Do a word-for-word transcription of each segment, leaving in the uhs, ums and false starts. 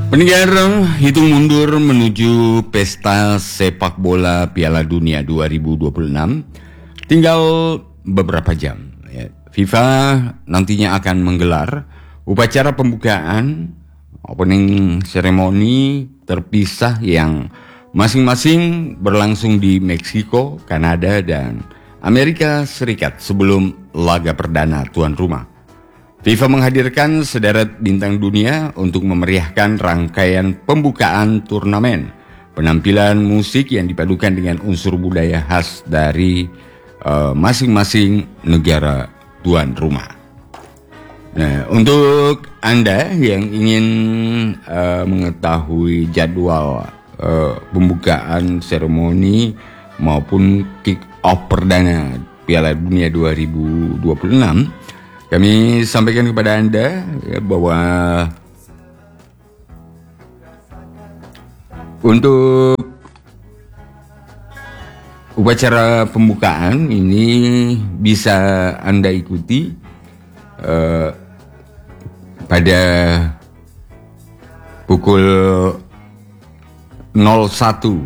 Pendengar, hitung mundur menuju pesta sepak bola Piala Dunia dua ribu dua puluh enam tinggal beberapa jam. FIFA nantinya akan menggelar upacara pembukaan, opening ceremony terpisah yang masing-masing berlangsung di Meksiko, Kanada, dan Amerika Serikat sebelum laga perdana tuan rumah. FIFA menghadirkan sederet bintang dunia untuk memeriahkan rangkaian pembukaan turnamen. Penampilan musik yang dipadukan dengan unsur budaya khas dari uh, masing-masing negara tuan rumah. Nah, untuk Anda yang ingin uh, mengetahui jadwal uh, pembukaan seremoni maupun kick-off perdana Piala Dunia dua ribu dua puluh enam, kami sampaikan kepada Anda ya, bahwa untuk upacara pembukaan ini bisa Anda ikuti uh, pada pukul nol satu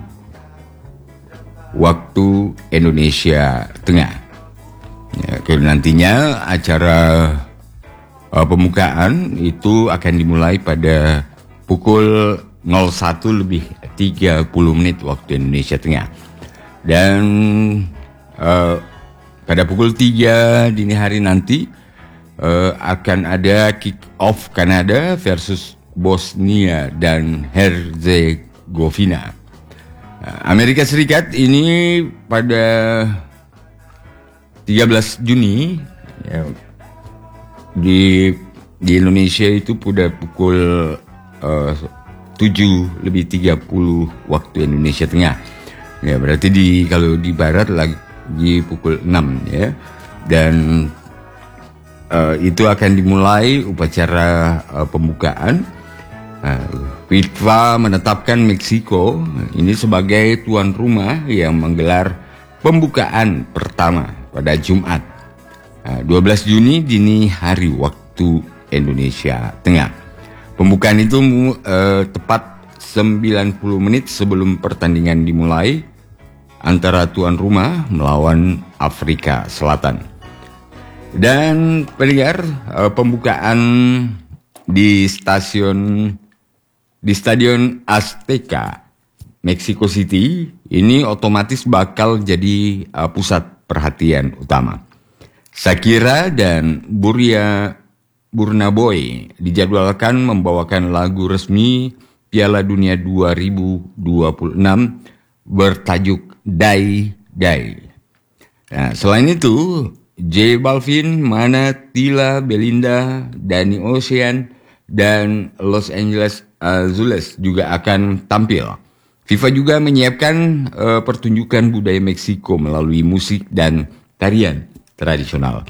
waktu Indonesia Tengah. Ya, nantinya acara uh, pembukaan itu akan dimulai pada pukul nol satu lebih tiga puluh menit waktu Indonesia Tengah. Dan uh, pada pukul tiga dini hari nanti uh, akan ada kick off Kanada versus Bosnia dan Herzegovina. Uh, Amerika Serikat ini pada tiga belas Juni ya, di di Indonesia itu pada pukul uh, tujuh lebih tiga puluh waktu Indonesia Tengah. Ya, berarti di kalau di barat lagi pukul enam ya. Dan uh, itu akan dimulai upacara uh, pembukaan. Uh, FIFA menetapkan Meksiko ini sebagai tuan rumah yang menggelar pembukaan pertama pada Jumat dua belas Juni dini hari waktu Indonesia Tengah. Pembukaan itu uh, tepat sembilan puluh menit sebelum pertandingan dimulai antara tuan rumah melawan Afrika Selatan. Dan pendengar, uh, pembukaan di stasiun di Stadion Azteca Mexico City ini otomatis bakal jadi uh, pusat perhatian utama. Shakira dan Buria Burnaboy dijadwalkan membawakan lagu resmi Piala Dunia dua ribu dua puluh enam bertajuk Die Die. Nah, selain itu, J Balvin, Mana, Tila, Belinda, Danny Ocean, dan Los Angeles Azules juga akan tampil. FIFA juga menyiapkan uh, pertunjukan budaya Meksiko melalui musik dan tarian tradisional.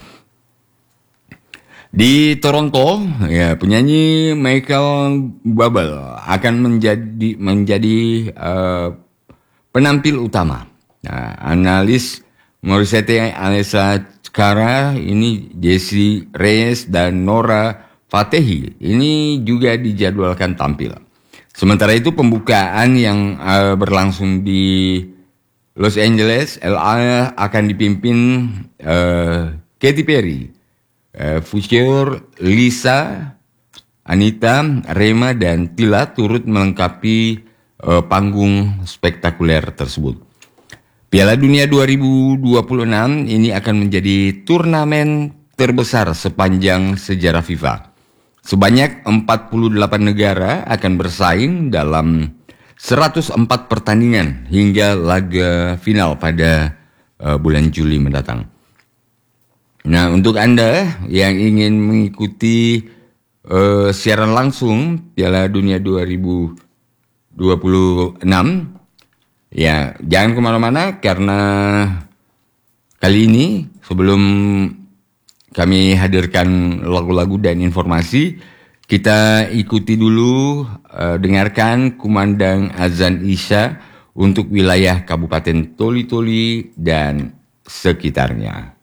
Di Toronto, ya, penyanyi Michael Bublé akan menjadi menjadi uh, penampil utama. Nah, analis Morissette, Alessia Cara, ini Jessie Reyes dan Nora Fatehi ini juga dijadwalkan tampil. Sementara itu pembukaan yang uh, berlangsung di Los Angeles, L A akan dipimpin uh, Katy Perry, uh, Future, Lisa, Anita, Rema, dan Tila turut melengkapi uh, panggung spektakuler tersebut. Piala Dunia dua ribu dua puluh enam ini akan menjadi turnamen terbesar sepanjang sejarah FIFA. Sebanyak empat puluh delapan negara akan bersaing dalam seratus empat pertandingan hingga laga final pada uh, bulan Juli mendatang. Nah, untuk Anda yang ingin mengikuti uh, siaran langsung Piala Dunia dua ribu dua puluh enam, ya jangan kemana-mana karena kali ini sebelum kami hadirkan lagu-lagu dan informasi, kita ikuti dulu, uh, dengarkan kumandang azan Isya untuk wilayah Kabupaten Toli-Toli dan sekitarnya.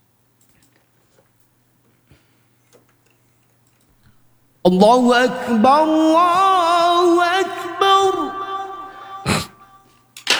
Allahu Akbar, Allah